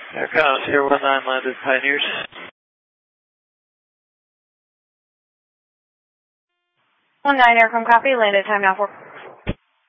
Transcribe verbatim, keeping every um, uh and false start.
Aircraft zero one nine landed Pioneers. one nine Aircom copy, landed time now for